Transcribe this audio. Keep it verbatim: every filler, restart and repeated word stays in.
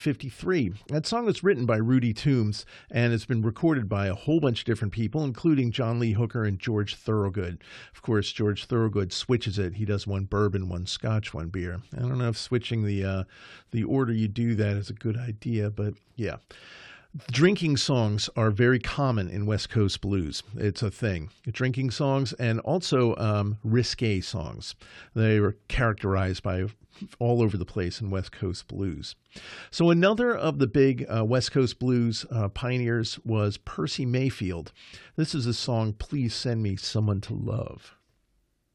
fifty-three. That song was written by Rudy Toombs and it's been recorded by a whole bunch of different people, including John Lee Hooker and George Thorogood. Of course, George Thorogood switches it. He does one bourbon, one scotch, one beer. I don't know if switching the uh, the order you do that is a good idea, but yeah. Drinking songs are very common in West Coast blues. It's a thing. Drinking songs and also um, risque songs. They were characterized by all over the place in West Coast blues. So another of the big uh, West Coast blues uh, pioneers was Percy Mayfield. This is a song, Please Send Me Someone to Love.